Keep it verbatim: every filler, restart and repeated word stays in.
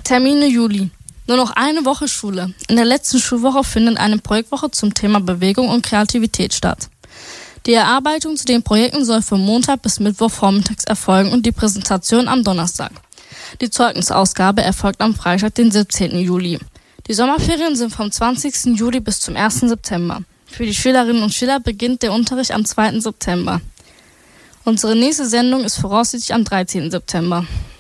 Termine Juli. Nur noch eine Woche Schule. In der letzten Schulwoche findet eine Projektwoche zum Thema Bewegung und Kreativität statt. Die Erarbeitung zu den Projekten soll von Montag bis Mittwoch vormittags erfolgen und die Präsentation am Donnerstag. Die Zeugnisausgabe erfolgt am Freitag, den siebzehnten Juli. Die Sommerferien sind vom zwanzigsten Juli bis zum ersten September. Für die Schülerinnen und Schüler beginnt der Unterricht am zweiten September. Unsere nächste Sendung ist voraussichtlich am dreizehnten September.